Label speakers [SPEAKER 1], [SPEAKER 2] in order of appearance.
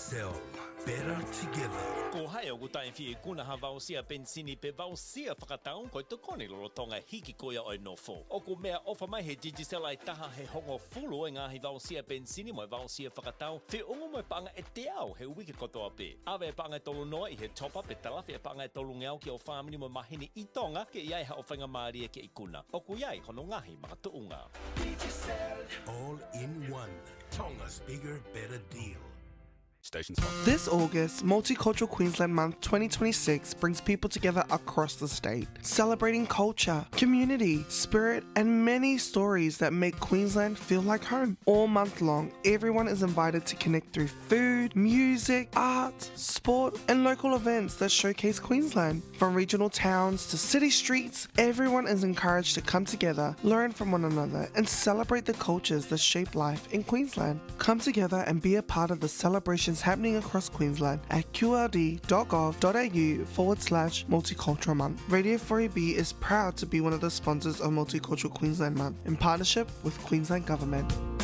[SPEAKER 1] Digicel, better together.
[SPEAKER 2] Ko hai o gutai fi kuna ha vausia pensini pe vausia whakataun koe to kone lorotonga hiki koia oi nofo. O ko mea ofa mai he Digicel ai taha he hongo fulu e ngahi vausia pensini moi vausia whakatau fi ungo moi panga e te au he wiki kotoa pe. Awe e panga e tolu noa I he topa pe talafi e panga e tolu ngeau ki o whamini mo mahini I tonga ke iai ha o whainga maari e ke ikuna. O ku iai hono ngahi makatuunga.
[SPEAKER 1] All in one. Tonga's bigger, better deal.
[SPEAKER 3] This August, Multicultural Queensland Month 2026 brings people together across the state, celebrating culture, community, spirit, and many stories that make Queensland feel like home. All month long, everyone is invited to connect through food, music, art, sport, and local events that showcase Queensland. From regional towns to city streets, everyone is encouraged to come together, learn from one another, and celebrate the cultures that shape life in Queensland. Come together and be a part of the celebrations happening across Queensland at qld.gov.au/Multicultural Month. Radio 4AB is proud to be one of the sponsors of Multicultural Queensland Month in partnership with Queensland Government.